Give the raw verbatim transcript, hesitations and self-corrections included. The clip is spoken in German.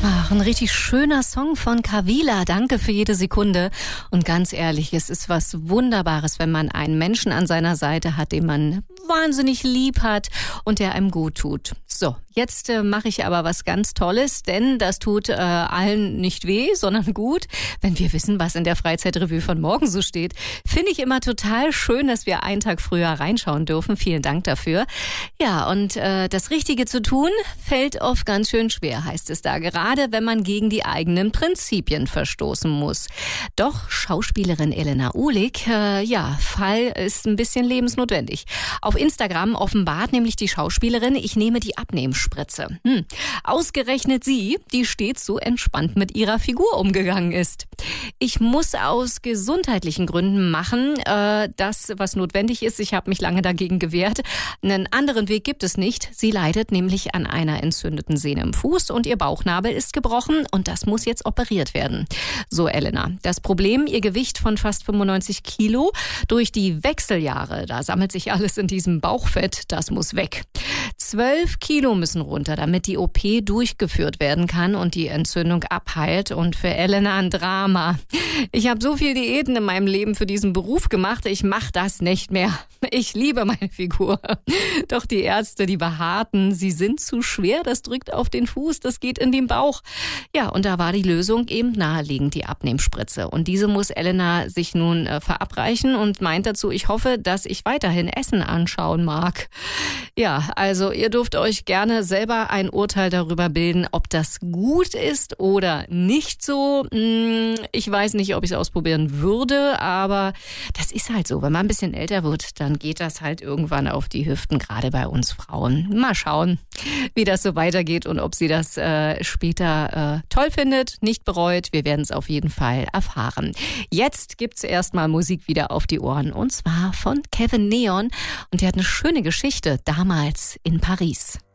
Ach, ein richtig schöner Song von Kavila. Danke für jede Sekunde. Und ganz ehrlich, es ist was Wunderbares, wenn man einen Menschen an seiner Seite hat, den man wahnsinnig lieb hat und der einem gut tut. So, jetzt äh, mache ich aber was ganz Tolles, denn das tut äh, allen nicht weh, sondern gut, wenn wir wissen, was in der Freizeitrevue von morgen so steht. Finde ich immer total schön, dass wir einen Tag früher reinschauen dürfen. Vielen Dank dafür. Ja, und äh, das Richtige zu tun, fällt oft ganz schön schwer, heißt es da. Gerade wenn man gegen die eigenen Prinzipien verstoßen muss. Doch Schauspielerin Elena Uhlig, äh, ja, Fall ist ein bisschen lebensnotwendig. Auf Instagram offenbart nämlich die Schauspielerin, ich nehme die Abnehmspritze. Hm. Ausgerechnet sie, die stets so entspannt mit ihrer Figur umgegangen ist. Ich muss aus gesundheitlichen Gründen machen, äh, das, was notwendig ist. Ich habe mich lange dagegen gewehrt. Einen anderen Weg gibt es nicht. Sie leidet nämlich an einer entzündeten Sehne im Fuß und ihr Bauchnabel ist gebrochen und das muss jetzt operiert werden. So Elena. Das Problem, ihr Gewicht von fast fünfundneunzig Kilo durch die Wechseljahre, da sammelt sich alles in diesem Bauchfett, das muss weg. Zwölf Kilo müssen runter, damit die O P durchgeführt werden kann und die Entzündung abheilt. Und für Elena ein Drama. Ich habe so viel Diäten in meinem Leben für diesen Beruf gemacht, ich mache das nicht mehr. Ich liebe meine Figur. Doch die Ärzte, die beharrten, sie sind zu schwer, das drückt auf den Fuß, das geht in den Bauch. Ja, und da war die Lösung eben naheliegend, die Abnehmspritze. Und diese muss Elena sich nun äh, verabreichen und meint dazu, ich hoffe, dass ich weiterhin Essen anschauen mag. Ja, also ihr dürft euch gerne selber ein Urteil darüber bilden, ob das gut ist oder nicht so. Ich weiß nicht, ob ich es ausprobieren würde, aber das ist halt so. Wenn man ein bisschen älter wird, dann geht das halt irgendwann auf die Hüften, gerade bei uns Frauen. Mal schauen, wie das so weitergeht und ob sie das äh, später äh, toll findet, nicht bereut. Wir werden es auf jeden Fall erfahren. Jetzt gibt's erstmal Musik wieder auf die Ohren und zwar von Kevin Neon und der hat eine schöne Geschichte damals in Paris.